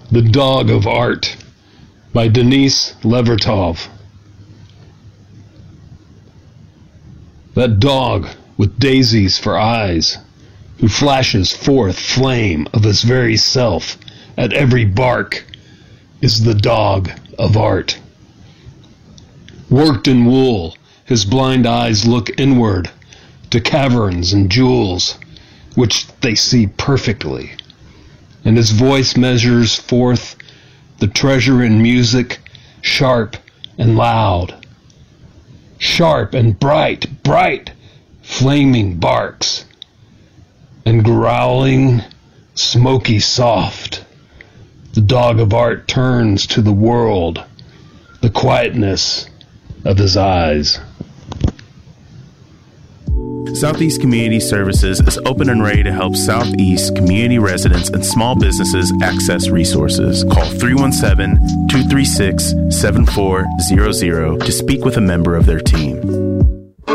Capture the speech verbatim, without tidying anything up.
The Dog of Art by Denise Levertov. That dog with daisies for eyes, who flashes forth flame of his very self at every bark, is the dog of art. Worked in wool, his blind eyes look inward to caverns and jewels, which they see perfectly, and his voice measures forth the treasure in music, sharp and loud. Sharp and bright, bright, flaming barks, and growling, smoky soft, the dog of art turns to the world the quietness of his eyes. Southeast Community Services is open and ready to help Southeast community residents and small businesses access resources. Call three one seven, two three six, seven four zero zero to speak with a member of their team.